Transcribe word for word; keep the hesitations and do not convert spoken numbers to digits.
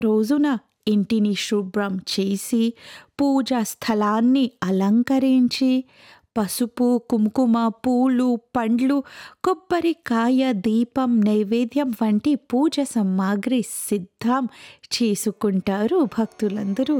రోజున ఇంటిని శుభ్రం చేసి పూజా స్థలాన్ని అలంకరించి పసుపు కుంకుమ పూలు పండ్లు కొబ్బరికాయ దీపం నైవేద్యం వంటి పూజ సామాగ్రి సిద్ధం చేసుకుంటారు భక్తులందరూ.